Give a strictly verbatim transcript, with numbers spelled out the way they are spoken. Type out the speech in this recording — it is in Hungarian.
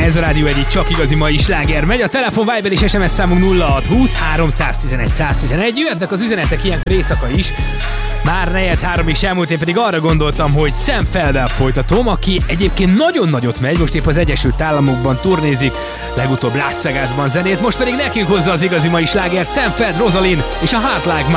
Ez a Rádió egyik csak igazi mai sláger megy. A telefon, Viber és es em es számunk nulla hat húsz háromszáztizenegy száztizenegy. Jöhetnek az üzenetek ilyen éjszaka is. Már negyed három is elmúlt, én pedig arra gondoltam, hogy Sam Felddel folytatom, aki egyébként nagyon nagyot megy, most épp az Egyesült Államokban turnézik, legutóbb Las Vegasban zenét, most pedig nekünk hozza az igazi mai slágert Sam Feld, Rosalind és a Heart Like